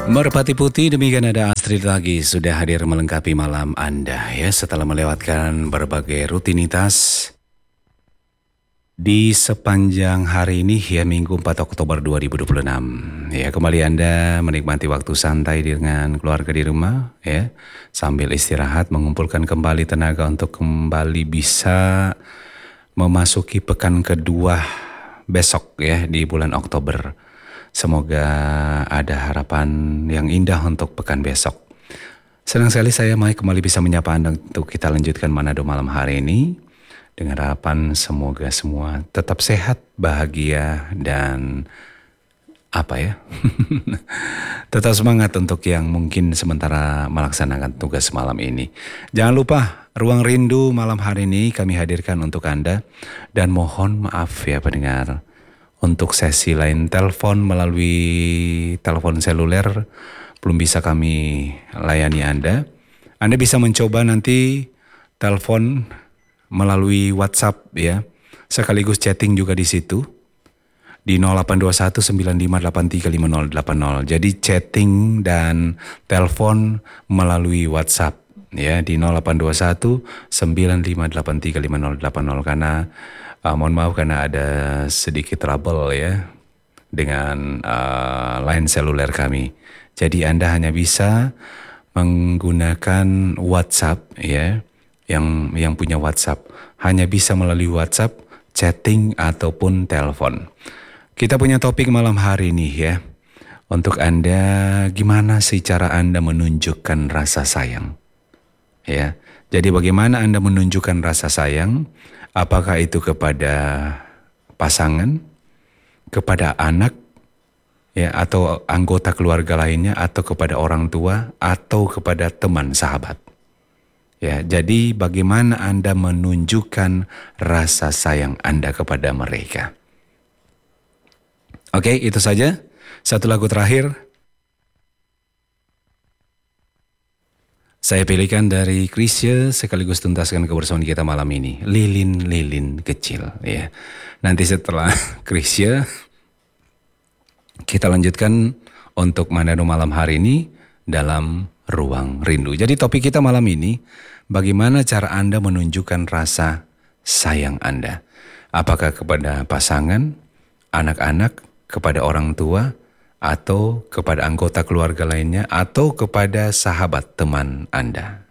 Merpati Putih, demikian ada Astrid lagi sudah hadir melengkapi malam Anda ya setelah melewatkan berbagai rutinitas di sepanjang hari ini ya Minggu 4 Oktober 2026. Ya, kembali Anda menikmati waktu santai dengan keluarga di rumah ya, sambil istirahat mengumpulkan kembali tenaga untuk kembali bisa memasuki pekan kedua besok ya di bulan Oktober. Semoga ada harapan yang indah untuk pekan besok. Senang sekali saya Mike kembali bisa menyapa Anda untuk kita lanjutkan Manado malam hari ini. Dengan harapan semoga semua tetap sehat, bahagia, dan tetap semangat untuk yang mungkin sementara melaksanakan tugas malam ini. Jangan lupa, Ruang Rindu malam hari ini kami hadirkan untuk Anda. Dan mohon maaf ya pendengar, untuk sesi lain telepon melalui telepon seluler belum bisa kami layani Anda. Anda bisa mencoba nanti telepon melalui WhatsApp ya. Sekaligus chatting juga di situ di 082195835080. Jadi chatting dan telepon melalui WhatsApp ya di 082195835080 karena mohon maaf karena ada sedikit trouble ya dengan line seluler kami. Jadi Anda hanya bisa menggunakan WhatsApp ya. Yang punya WhatsApp hanya bisa melalui WhatsApp, chatting ataupun telepon. Kita punya topik malam hari ini ya. Untuk Anda, gimana sih cara Anda menunjukkan rasa sayang? Ya. Jadi bagaimana Anda menunjukkan rasa sayang? Apakah itu kepada pasangan, kepada anak, ya, atau anggota keluarga lainnya, atau kepada orang tua, atau kepada teman sahabat? Ya, jadi bagaimana Anda menunjukkan rasa sayang Anda kepada mereka? Oke, itu saja. Satu lagu terakhir saya pilihkan dari Chrisye sekaligus tuntaskan kebersamaan kita malam ini. Lilin-lilin kecil ya. Nanti setelah Chrisye kita lanjutkan untuk Manado malam hari ini dalam Ruang Rindu. Jadi topik kita malam ini, bagaimana cara Anda menunjukkan rasa sayang Anda? Apakah kepada pasangan, anak-anak, kepada orang tua, atau kepada anggota keluarga lainnya, atau kepada sahabat teman Anda?